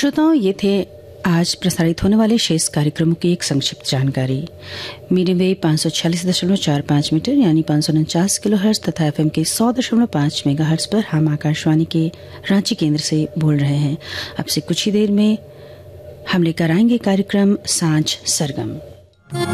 श्रोताओं, ये थे आज प्रसारित होने वाले शेष कार्यक्रमों की एक संक्षिप्त जानकारी। मीडियम वेव 546.45 मीटर यानी 549 किलोहर्ट्ज तथा एफएम के 100.5 मेगाहर्ट्ज पर हम आकाशवाणी के रांची केंद्र से बोल रहे हैं। अब से कुछ ही देर में हम लेकर आएंगे कार्यक्रम सांझ सरगम।